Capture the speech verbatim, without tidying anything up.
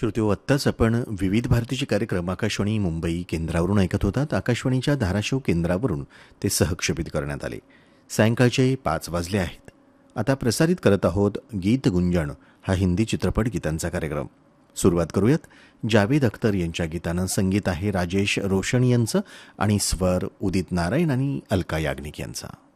श्रोत्यो, आत्ताच आपण विविध भारतीचे कार्यक्रम आकाशवाणी मुंबई केंद्रावरून ऐकत होतात. आकाशवाणीच्या धाराशिव केंद्रावरून ते सहक्षेपित करण्यात आले. सायंकाळचे पाच वाजले आहेत. आता प्रसारित करत आहोत गीत गुंजन हा हिंदी चित्रपट गीतांचा कार्यक्रम. सुरुवात करूयात. जावेद अख्तर यांच्या गीतानं. संगीत आहे राजेश रोशन यांचं आणि स्वर उदित नारायण आणि अलका याग्निक यांचा.